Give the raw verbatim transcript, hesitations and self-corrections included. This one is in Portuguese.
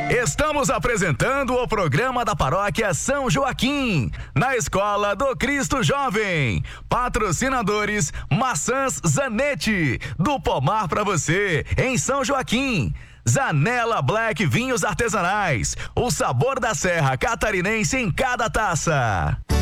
Estamos apresentando o programa da Paróquia São Joaquim, na Escola do Cristo Jovem. Patrocinadores Maçãs Zanetti, do pomar pra você, em São Joaquim. Zanela Black Vinhos Artesanais, o sabor da Serra Catarinense em cada taça.